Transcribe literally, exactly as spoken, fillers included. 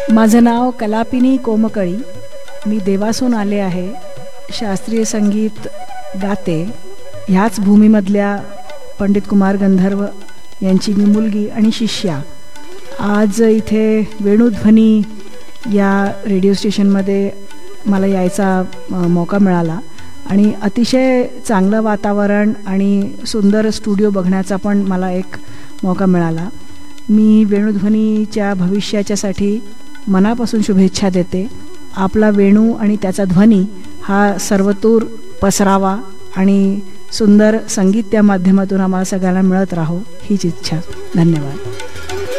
माझं नाव कलापिनी कोमकळी. मी देवासून आले आहे. शास्त्रीय संगीत गाते. ह्याच भूमीमधल्या पंडित कुमार गंधर्व यांची मी मुलगी आणि शिष्या. आज इथे वेणुध्वनी या रेडिओ स्टेशनमध्ये मला यायचा मौका मिळाला आणि अतिशय चांगलं वातावरण आणि सुंदर स्टुडिओ बघण्याचा पण मला एक मौका मिळाला. मी वेणुध्वनीच्या भविष्याच्यासाठी मनापासून शुभेच्छा देते. आपला वेणू आणि त्याचा ध्वनी हा सर्वतूर पसरावा आणि सुंदर संगीत त्या माध्यमातून आम्हाला सगळ्यांना मिळत राहो हीच इच्छा. धन्यवाद.